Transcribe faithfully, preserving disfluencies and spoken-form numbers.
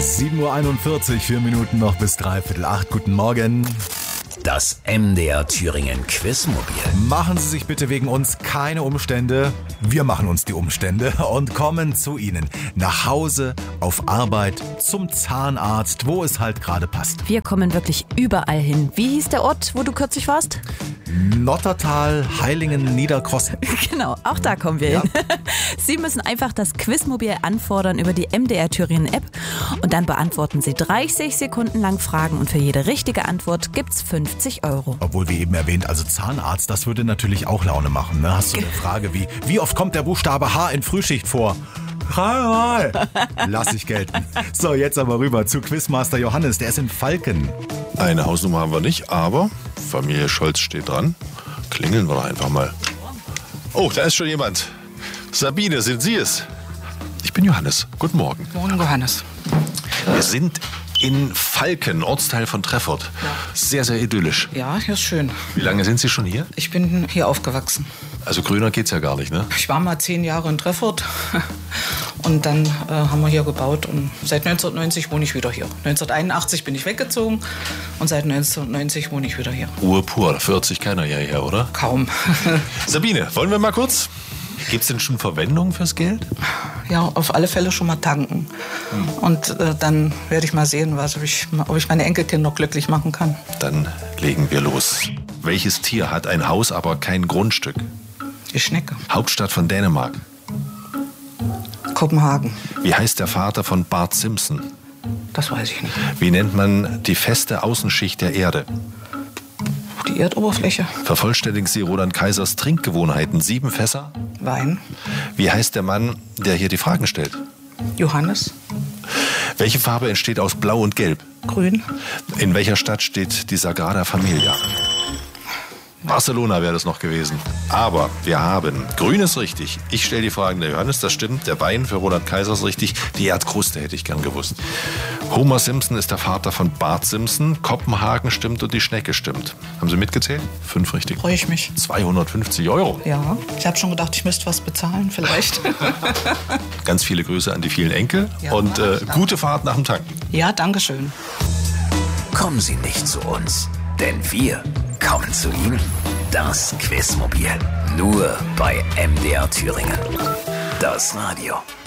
sieben Uhr einundvierzig, vier Minuten noch bis dreiviertel acht. Guten Morgen. Das M D R Thüringen Quizmobil. Machen Sie sich bitte wegen uns keine Umstände. Wir machen uns die Umstände und kommen zu Ihnen. Nach Hause, auf Arbeit, zum Zahnarzt, wo es halt gerade passt. Wir kommen wirklich überall hin. Wie hieß der Ort, wo du kürzlich warst? Nottertal, Heilingen, Niederkrossen. Genau, auch da kommen wir Ja. hin. Sie müssen einfach das Quizmobil anfordern über die M D R Thüringen App und dann beantworten Sie dreißig Sekunden lang Fragen und für jede richtige Antwort gibt's fünfzig Euro. Obwohl, wie eben erwähnt, also Zahnarzt, das würde natürlich auch Laune machen. Ne? Hast du eine Frage wie, wie oft kommt der Buchstabe H in Frühschicht vor? Dreimal. Lass ich gelten. So, jetzt aber rüber zu Quizmaster Johannes, der ist in Falken. Eine Hausnummer haben wir nicht, aber Familie Scholz steht dran. Klingeln wir doch einfach mal. Oh, da ist schon jemand. Sabine, sind Sie es? Ich bin Johannes. Guten Morgen. Morgen, Johannes. Wir sind in Falken, Ortsteil von Treffort. Sehr, sehr idyllisch. Ja, hier ist schön. Wie lange sind Sie schon hier? Ich bin hier aufgewachsen. Also grüner geht's ja gar nicht, ne? Ich war mal zehn Jahre in Treffort und dann äh, haben wir hier gebaut und seit neunzehnhundertneunzig wohne ich wieder hier. neunzehnhunderteinundachtzig bin ich weggezogen und seit neunzehnhundertneunzig wohne ich wieder hier. Ruhe pur, da verirrt sich keiner hierher, oder? Kaum. Sabine, wollen wir mal kurz? Gibt's denn schon Verwendung fürs Geld? Ja, auf alle Fälle schon mal tanken. Hm. Und äh, dann werde ich mal sehen, was ich, ob ich meine Enkelkinder glücklich machen kann. Dann legen wir los. Welches Tier hat ein Haus, aber kein Grundstück? Die Schnecke. Hauptstadt von Dänemark. Kopenhagen. Wie heißt der Vater von Bart Simpson? Das weiß ich nicht. Wie nennt man die feste Außenschicht der Erde? Die Erdoberfläche. Vervollständigen Sie Roland Kaisers Trinkgewohnheiten. Sieben Fässer. Wein. Wie heißt der Mann, der hier die Fragen stellt? Johannes. Welche Farbe entsteht aus Blau und Gelb? Grün. In welcher Stadt steht die Sagrada Familia? Barcelona wäre das noch gewesen. Aber wir haben, grün ist richtig. Ich stelle die Fragen, der Johannes, das stimmt. Der Wein für Roland Kaiser ist richtig. Die Erdkruste hätte ich gern gewusst. Homer Simpson ist der Vater von Bart Simpson. Kopenhagen stimmt und die Schnecke stimmt. Haben Sie mitgezählt? Fünf richtig. Freue ich mich. zweihundertfünfzig Euro. Ja, ich habe schon gedacht, ich müsste was bezahlen, vielleicht. Ganz viele Grüße an die vielen Enkel Ja, und äh, danke. gute Fahrt nach dem Tanken. Ja, danke schön. Kommen Sie nicht zu uns, denn wir kommen zu Ihnen. Das Quizmobil. Nur bei M D R Thüringen. Das Radio.